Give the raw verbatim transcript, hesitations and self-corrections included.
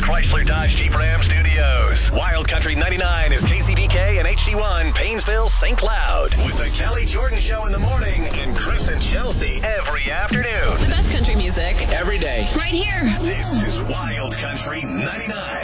Chrysler Dodge Jeep Ram Studios. Wild Country ninety-nine is K C B K and H D one, Paynesville, Saint Cloud. With the Kelly Jordan Show in the morning and Chris and Chelsea every afternoon. The best country music. Every day. Right here. This is Wild Country ninety-nine.